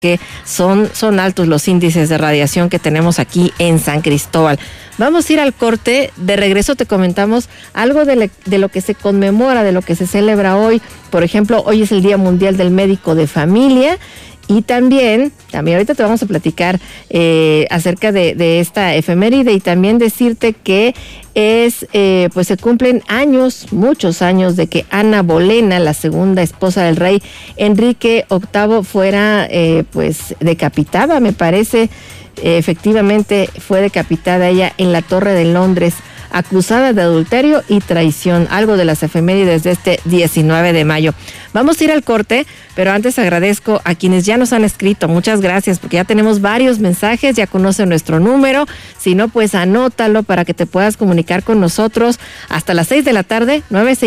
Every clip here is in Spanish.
que son altos los índices de radiación que tenemos aquí en San Cristóbal. Vamos a ir al corte, de regreso te comentamos algo de lo que se conmemora, de lo que se celebra hoy. Por ejemplo, hoy es el Día Mundial del Médico de Familia. Y también ahorita te vamos a platicar acerca de esta efeméride, y también decirte que pues se cumplen muchos años de que Ana Bolena, la segunda esposa del rey Enrique VIII, fuera pues decapitada, me parece. Efectivamente fue decapitada ella en la Torre de Londres, acusada de adulterio y traición, algo de las efemérides de este 19 de mayo. Vamos a ir al corte, pero antes agradezco a quienes ya nos han escrito. Muchas gracias, porque ya tenemos varios mensajes, ya conocen nuestro número. Si no, pues anótalo para que te puedas comunicar con nosotros hasta las 6 de la tarde,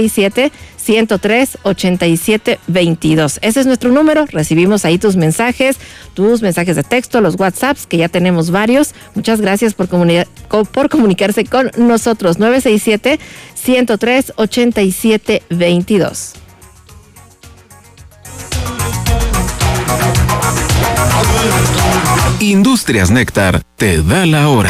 967-103-8722. Ese es nuestro número, recibimos ahí tus mensajes de texto, los WhatsApps, que ya tenemos varios. Muchas gracias por comunicarse con nosotros, 967-103-8722. Industrias Néctar te da la hora.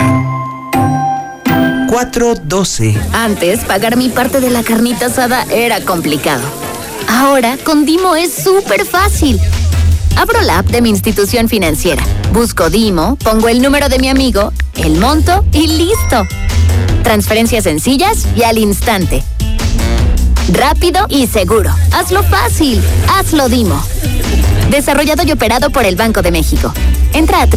4:12. Antes, pagar mi parte de la carnita asada era complicado. Ahora, con Dimo es súper fácil. Abro la app de mi institución financiera, busco Dimo, pongo el número de mi amigo, el monto y listo. Transferencias sencillas y al instante. Rápido y seguro. Hazlo fácil. Hazlo Dimo. Desarrollado y operado por el Banco de México. Entra a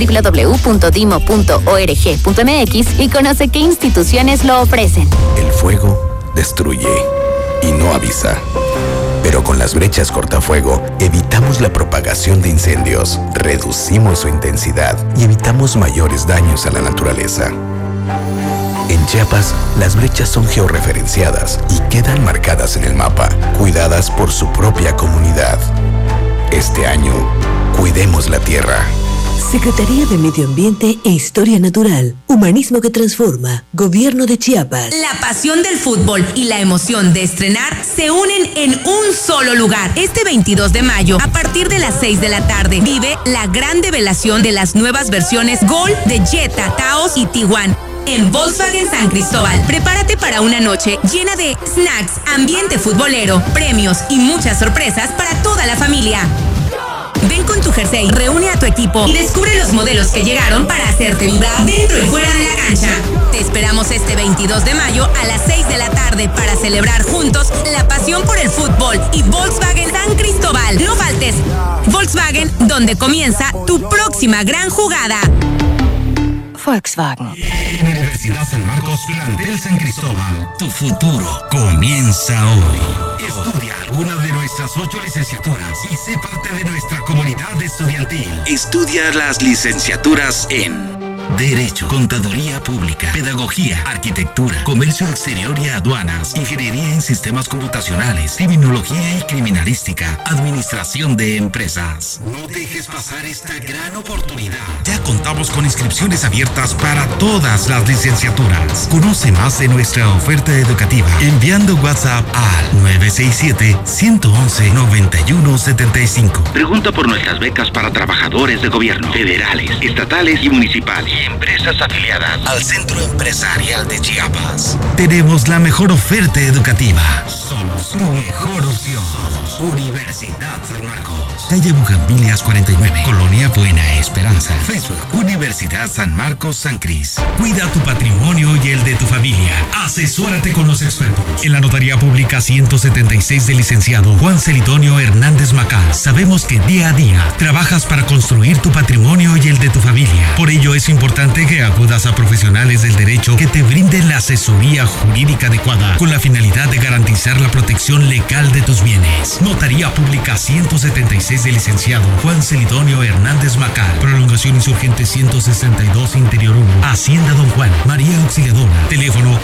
www.dimo.org.mx y conoce qué instituciones lo ofrecen. El fuego destruye y no avisa. Pero con las brechas cortafuego evitamos la propagación de incendios, reducimos su intensidad y evitamos mayores daños a la naturaleza. En Chiapas, las brechas son georreferenciadas y quedan marcadas en el mapa, cuidadas por su propia comunidad. Este año, cuidemos la tierra. Secretaría de Medio Ambiente e Historia Natural. Humanismo que transforma. Gobierno de Chiapas. La pasión del fútbol y la emoción de estrenar se unen en un solo lugar. Este 22 de mayo, a partir de las 6 de la tarde, vive la gran develación de las nuevas versiones Gol de Jetta, Taos y Tiguan en Volkswagen San Cristóbal. Prepárate para una noche llena de snacks, ambiente futbolero, premios y muchas sorpresas para toda la familia. Ven con tu jersey, reúne a tu equipo y descubre los modelos que llegaron para hacerte vibrar dentro y fuera de la cancha. Te esperamos este 22 de mayo a las 6 de la tarde para celebrar juntos la pasión por el fútbol y Volkswagen San Cristóbal. No faltes. Volkswagen, donde comienza tu próxima gran jugada. Volkswagen. Universidad San Marcos, plantel San Cristóbal. Tu futuro comienza hoy. Estudia alguna de nuestras 8 licenciaturas y sé parte de nuestra comunidad estudiantil. Estudia las licenciaturas en Derecho, Contaduría Pública, Pedagogía, Arquitectura, Comercio Exterior y Aduanas, Ingeniería en Sistemas Computacionales, Criminología y Criminalística, Administración de Empresas. No dejes pasar esta gran oportunidad. Ya contamos con inscripciones abiertas para todas las licenciaturas. Conoce más de nuestra oferta educativa enviando WhatsApp al 967-111-9175. Pregunta por nuestras becas para trabajadores de gobierno, federales, estatales y municipales. Y empresas afiliadas al Centro Empresarial de Chiapas. Tenemos la mejor oferta educativa. Somos tu mejor opción. Universidad San Marcos. Calle Bugambilias 49. Colonia Buena Esperanza. Facebook. Universidad San Marcos San Cris. Cuida tu patrimonio y el de tu familia. Asesórate con los expertos. En la Notaría Pública 176 del licenciado Juan Celidonio Hernández Macal. Sabemos que día a día trabajas para construir tu patrimonio y el de tu familia. Por ello es importante que acudas a profesionales del derecho que te brinden la asesoría jurídica adecuada con la finalidad de garantizar la protección legal de tus bienes. Notaría Pública 176 del licenciado Juan Celidonio Hernández Macal. Prolongación Insurgente 162 Interior 1. Hacienda Don Juan. María Auxiliadora. Teléfono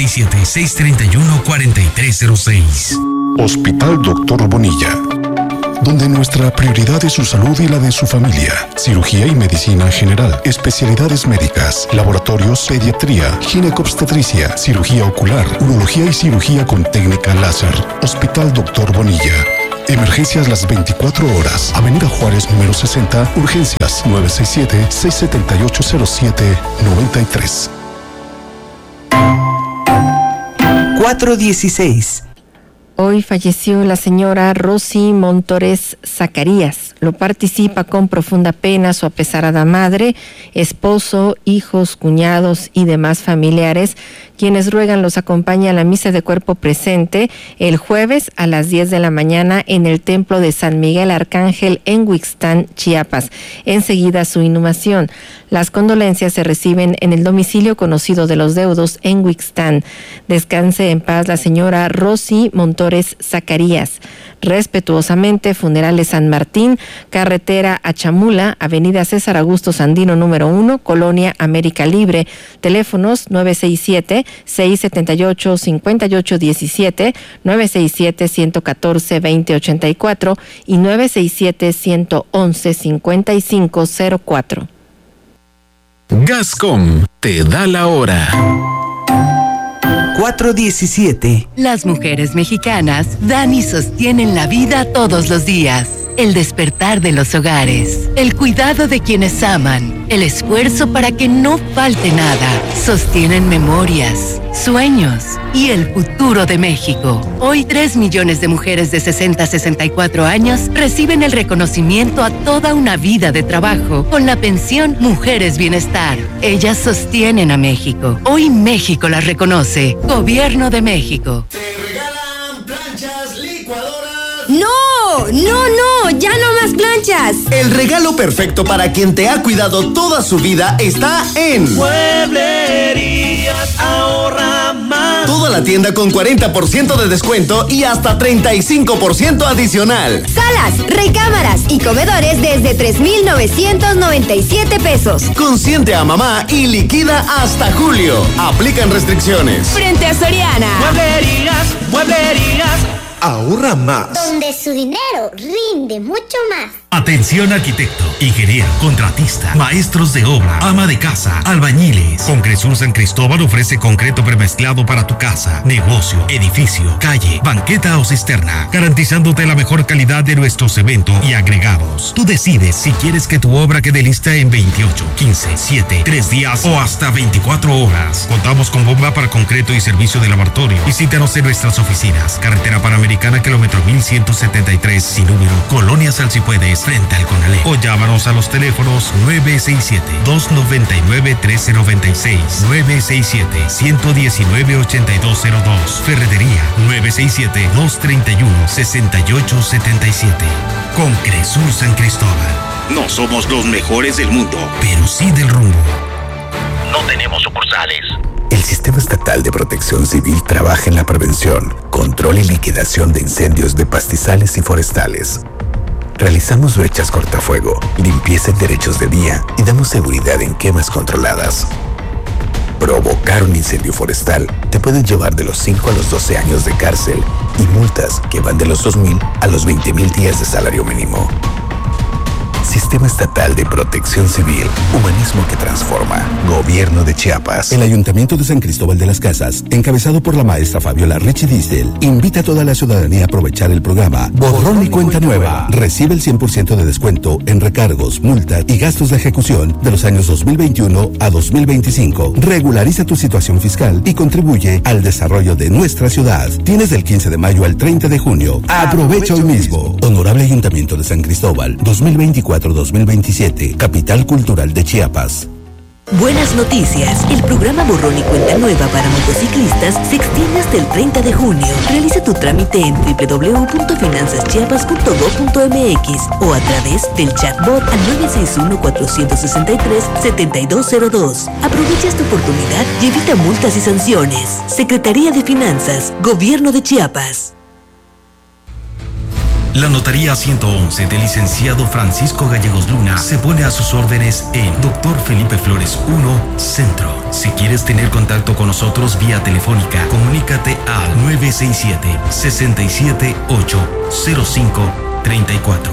967-631-4306. Hospital Dr. Bonilla, donde nuestra prioridad es su salud y la de su familia. Cirugía y medicina general, especialidades médicas, laboratorios, pediatría, ginecobstetricia, cirugía ocular, urología y cirugía con técnica láser. Hospital Dr. Bonilla. Emergencias las 24 horas. Avenida Juárez, número 60, urgencias 967-678-0793. 416. Hoy falleció la señora Rosy Montores Zacarías. Lo participa con profunda pena su apesarada madre, esposo, hijos, cuñados y demás familiares, quienes ruegan los acompañe a la misa de cuerpo presente el jueves a las 10 de la mañana en el Templo de San Miguel Arcángel en Huixtán, Chiapas. Enseguida su inhumación. Las condolencias se reciben en el domicilio conocido de los deudos en Huixtán. Descanse en paz la señora Rosy Montores Zacarías. Respetuosamente, Funerales San Martín, carretera Achamula, avenida César Augusto Sandino número 1, Colonia América Libre. Teléfonos 967-678-5817, 967-114-2084 y 967-111-5504. Gascom te da la hora. 417. Las mujeres mexicanas dan y sostienen la vida todos los días. El despertar de los hogares, el cuidado de quienes aman, el esfuerzo para que no falte nada. Sostienen memorias, sueños y el futuro de México. Hoy 3 millones de mujeres de 60 a 64 años reciben el reconocimiento a toda una vida de trabajo con la pensión Mujeres Bienestar. Ellas sostienen a México. Hoy México las reconoce. Gobierno de México. Te regalan planchas, licuadoras. ¡No! ¡Ya no más planchas! El regalo perfecto para quien te ha cuidado toda su vida está en Mueblerías Ahorra Más. Toda la tienda con 40% de descuento y hasta 35% adicional. Salas, recámaras y comedores desde 3,997 pesos. Consiente a mamá y liquida hasta julio. Aplican restricciones. Frente a Soriana. Mueblerías. Ahorra más. Donde su dinero rinde mucho más. Atención arquitecto, ingeniero, contratista, maestros de obra, ama de casa, albañiles. Concresur San Cristóbal ofrece concreto premezclado para tu casa, negocio, edificio, calle, banqueta o cisterna, garantizándote la mejor calidad de nuestro cemento y agregados. Tú decides si quieres que tu obra quede lista en 28, 15, 7, 3 días o hasta 24 horas. Contamos con bomba para concreto y servicio de laboratorio. Visítanos en nuestras oficinas. Carretera Panamericana, kilómetro 1173, sin número, Colonia Salsipuedes, frente al Conalé. O llámanos a los teléfonos 967-299-1396, 967-119-8202, Ferretería 967-231-6877. Concresur San Cristóbal. No somos los mejores del mundo, pero sí del rumbo. No tenemos sucursales. El Sistema Estatal de Protección Civil trabaja en la prevención, control y liquidación de incendios de pastizales y forestales. Realizamos brechas cortafuego, limpieza en derechos de vía y damos seguridad en quemas controladas. Provocar un incendio forestal te puede llevar de los 5 a los 12 años de cárcel y multas que van de los 2,000 a los 20,000 días de salario mínimo. Sistema Estatal de Protección Civil, humanismo que transforma. Gobierno de Chiapas. El Ayuntamiento de San Cristóbal de las Casas, encabezado por la maestra Fabiola Richie Distel, invita a toda la ciudadanía a aprovechar el programa Borrón y Cuenta Nueva. Recibe el 100% de descuento en recargos, multas y gastos de ejecución de los años 2021 a 2025. Regulariza tu situación fiscal y contribuye al desarrollo de nuestra ciudad. Tienes del 15 de mayo al 30 de junio. Aprovecha hoy mismo. Honorable Ayuntamiento de San Cristóbal, 2024-2027, Capital Cultural de Chiapas. Buenas noticias. El programa Borrón y Cuenta Nueva para motociclistas se extiende hasta el 30 de junio. Realiza tu trámite en www.finanzaschiapas.gov.mx o a través del chatbot al 961-463-7202. Aprovecha esta oportunidad y evita multas y sanciones. Secretaría de Finanzas, Gobierno de Chiapas. La Notaría 111 del licenciado Francisco Gallegos Luna se pone a sus órdenes en Dr. Felipe Flores 1, Centro. Si quieres tener contacto con nosotros vía telefónica, comunícate al 967-678-0534.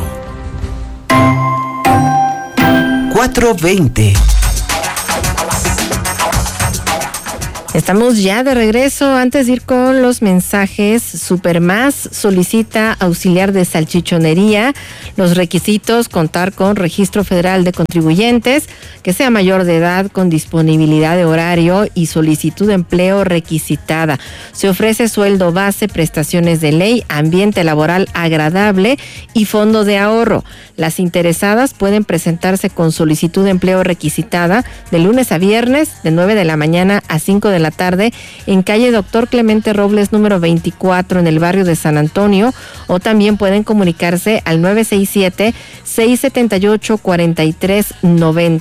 420. Estamos ya de regreso. Antes de ir con los mensajes, Supermás solicita auxiliar de salchichonería. Los requisitos: contar con registro federal de contribuyentes, que sea mayor de edad, con disponibilidad de horario y solicitud de empleo requisitada. Se ofrece sueldo base, prestaciones de ley, ambiente laboral agradable y fondo de ahorro. Las interesadas pueden presentarse con solicitud de empleo requisitada de lunes a viernes, de 9 de la mañana a 5 de la tarde, en calle Doctor Clemente Robles, número 24, en el barrio de San Antonio, o también pueden comunicarse al 967-678-4390,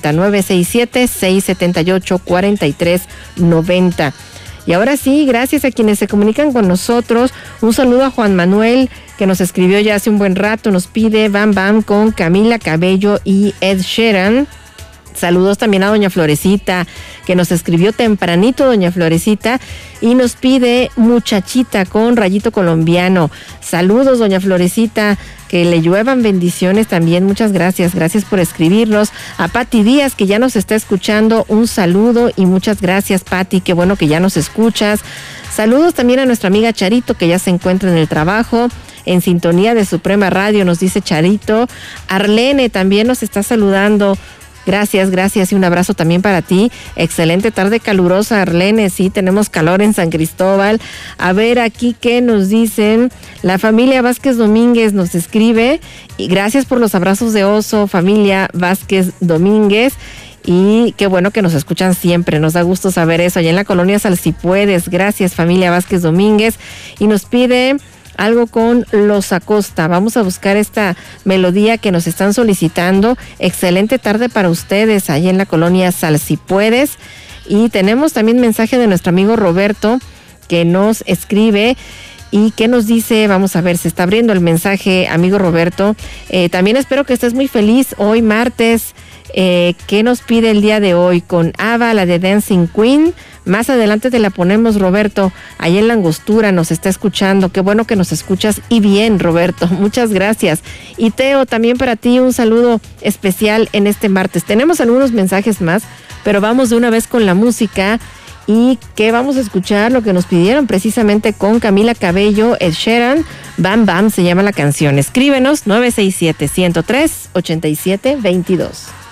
967-678-4390. Y ahora sí, gracias a quienes se comunican con nosotros. Un saludo a Juan Manuel, que nos escribió ya hace un buen rato, nos pide Bam Bam con Camila Cabello y Ed Sheeran. Saludos también a doña Florecita, que nos escribió tempranito, doña Florecita, y nos pide Muchachita con Rayito Colombiano. Saludos, doña Florecita, que le lluevan bendiciones también. Muchas gracias, gracias por escribirnos. A Pati Díaz, que ya nos está escuchando, un saludo y muchas gracias, Pati, qué bueno que ya nos escuchas. Saludos también a nuestra amiga Charito, que ya se encuentra en el trabajo, en sintonía de Suprema Radio, nos dice Charito. Arlene también nos está saludando. Gracias, gracias y un abrazo también para ti. Excelente tarde calurosa, Arlene. Sí, tenemos calor en San Cristóbal. A ver aquí qué nos dicen. La familia Vázquez Domínguez nos escribe. Y gracias por los abrazos de oso, familia Vázquez Domínguez. Y qué bueno que nos escuchan siempre, nos da gusto saber eso. Allá en la colonia Salsipuedes. Gracias, familia Vázquez Domínguez. Y nos pide algo con Los Acosta. Vamos a buscar esta melodía que nos están solicitando. Excelente tarde para ustedes allá en la colonia Salsipuedes. Y tenemos también mensaje de nuestro amigo Roberto, que nos escribe y que nos dice, vamos a ver, se está abriendo el mensaje, amigo Roberto. También espero que estés muy feliz hoy martes. ¿Qué nos pide el día de hoy? Con Ava, la de Dancing Queen. Más adelante te la ponemos, Roberto. Ahí en la Angostura nos está escuchando. Qué bueno que nos escuchas y bien, Roberto. Muchas gracias. Y Teo, también para ti un saludo especial en este martes. Tenemos algunos mensajes más, pero vamos de una vez con la música. ¿Y qué vamos a escuchar? Lo que nos pidieron precisamente con Camila Cabello, Ed Sheeran. Bam Bam se llama la canción. Escríbenos 967-103-8722.